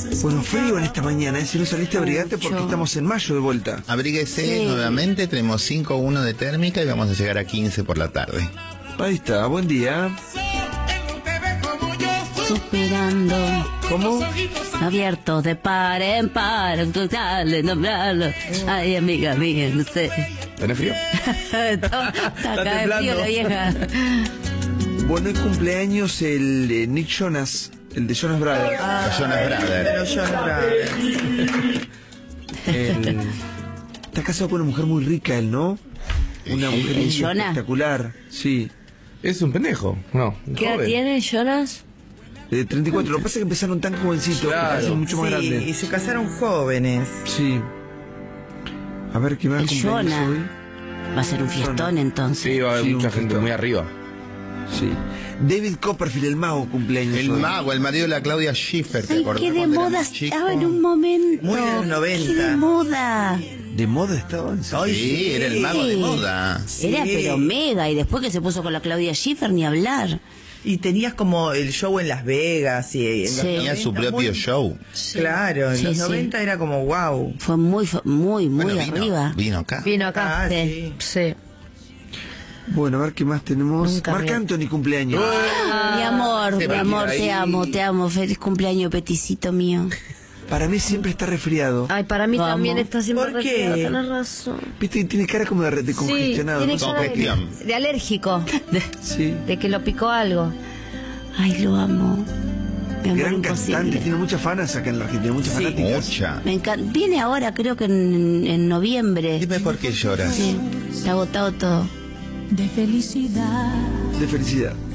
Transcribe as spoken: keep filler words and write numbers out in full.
Bueno, frío en esta mañana, ¿eh? Si no saliste, abrigate porque estamos en mayo de vuelta. Abríguese Sí. nuevamente, tenemos cinco punto uno de térmica y vamos a llegar a quince por la tarde. Ahí está, buen día. Suspirando. ¿Cómo? Abierto de par en par. Dale, nombralo. Ay, amiga mía, no sé. ¿Tenés frío? Está, está acá de temblando. frío la vieja. Bueno, es cumpleaños el de Nick Jonas, el de Jonas Brothers. Los Jonas Brothers. Pero Jonas Brothers. El- Está casado con una mujer muy rica, él, ¿no? Una mujer el muy Jonas? espectacular. Sí. Es un pendejo. No. un ¿Qué edad joven. tiene Jonas? De treinta y cuatro. Lo que pasa es que empezaron tan jovencitos, que Claro. parecen mucho más Sí, y grandes. se casaron jóvenes. Sí. A ver qué más El cumpleaños Jonas. hoy. Va a ser un fiestón entonces. Sí, va a haber Sí, mucha un gente poquito. muy arriba. Sí. David Copperfield, el mago, cumpleaños El hoy. mago, el marido de la Claudia Schiffer. ¿te Ay, acordás qué de cuando moda éramos chicos? estaba en un momento. Muy de los noventa. Qué de moda. ¿De moda estaban? Ay, Sí, era el mago de moda. Era Sí. pero mega. Y después que se puso con la Claudia Schiffer, ni hablar. Y tenías como el show en Las Vegas y en los Sí. Tenía su noventa, propio muy- show. Claro, en Sí, los sí. noventa era como wow. Fue muy, fu- muy, muy Bueno, vino, arriba. vino acá. Vino acá. Ah, sí. Sí. Bueno, a ver qué más tenemos. Nunca Marc vi. Anthony, cumpleaños. Mi amor, Se mi va amor, ahí. te amo, te amo. Feliz cumpleaños, peticito mío. Para mí siempre está resfriado. Ay, para mí Vamos. también está siempre ¿Por qué? resfriado, tenés razón. Viste, tiene cara como de, de congestionado. tiene ¿no? cara de, Congestión. de alérgico, Sí. de que lo picó algo. Ay, lo amo. Mi amor Gran imposible. cantante, tiene muchas fanas acá en la Argentina, muchas fanáticas. Mucha. Me encanta. Viene ahora, creo que en, en noviembre. Dime por qué lloras. Sí, está agotado todo. De felicidad. De felicidad.